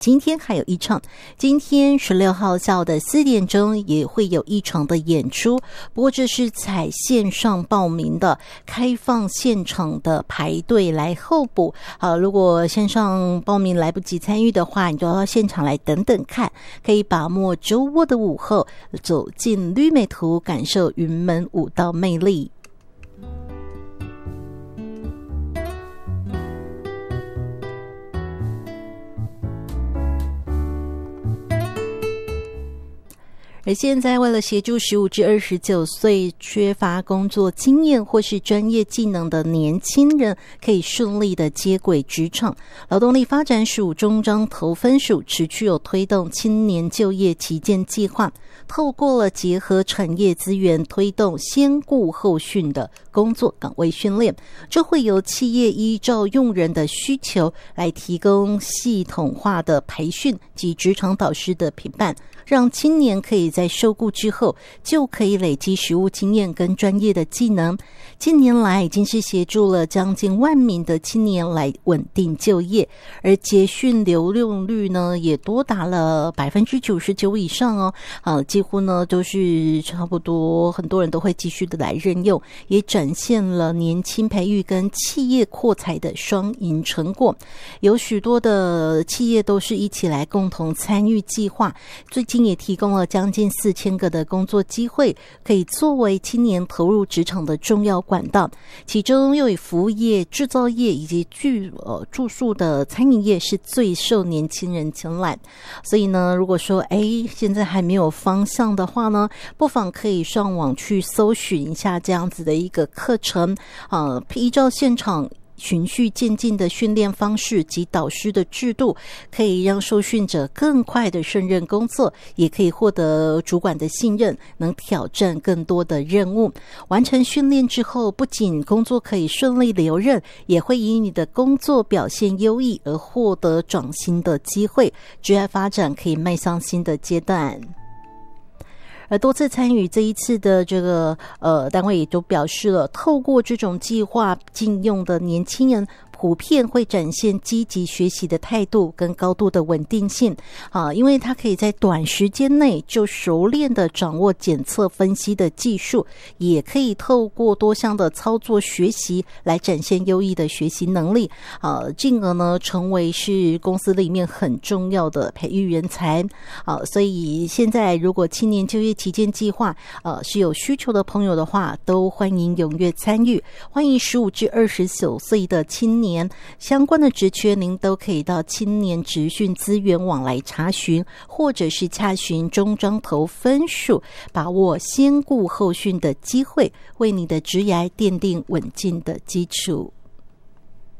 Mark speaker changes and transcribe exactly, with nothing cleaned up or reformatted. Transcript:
Speaker 1: 今天还有一场，今天十六号下午的四点钟也会有一场的演出，不过这是采线上报名的，开放现场的排队来候补。好，如果线上报名来不及参与的话，你就要现场来等等看，可以把握周末的午后，走进绿美图，感受云门舞蹈魅力。而现在为了协助十五至二十九岁缺乏工作经验或是专业技能的年轻人可以顺利的接轨职场，劳动力发展署中彰投分署持续有推动青年就业旗舰计划，透过了结合产业资源推动先顾后训的工作岗位训练，这会由企业依照用人的需求来提供系统化的培训及职场导师的陪伴，让青年可以在受雇之后就可以累积实务经验跟专业的技能。近年来已经是协助了将近万名的青年来稳定就业，而结训流用率呢也多达了百分之九十九以上哦，啊，几乎呢都是差不多很多人都会继续的来任用，也展现了年轻培育跟企业扩才的双赢成果。有许多的企业都是一起来共同参与计划，最近也提供了将近四千个的工作机会，可以作为青年投入职场的重要管道。其中又以服务业、制造业以及居呃住宿的餐饮业是最受年轻人青睐。所以呢，如果说哎现在还没有方向的话呢，不妨可以上网去搜寻一下这样子的一个课程，呃，依照现场循序渐进的训练方式及导师的制度，可以让受训者更快的胜任工作，也可以获得主管的信任，能挑战更多的任务。完成训练之后，不仅工作可以顺利留任，也会因你的工作表现优异而获得涨薪的机会，职业发展可以迈向新的阶段。而多次参与这一次的这个呃单位也都表示了，透过这种计划禁用的年轻人普遍会展现积极学习的态度跟高度的稳定性啊，因为他可以在短时间内就熟练的掌握检测分析的技术，也可以透过多项的操作学习来展现优异的学习能力啊，进而呢成为是公司里面很重要的培育人才啊。所以现在如果青年就业旗舰计划呃是有需求的朋友的话，都欢迎踊跃参与，欢迎十五至二十九岁的青年相关的职缺，您都可以到青年职训资源网来查询，或者是洽询中彰投分署，把握先顾后训的机会，为你的职涯奠定稳健的基础。